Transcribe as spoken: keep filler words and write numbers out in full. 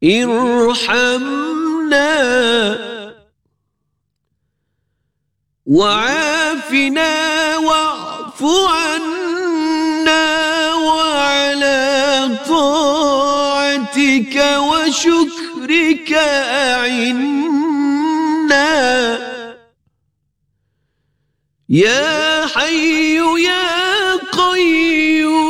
ارحمنا وعافنا واعف عنا وعلى طاعتك وشكرك أعنا يا حي يا قيوم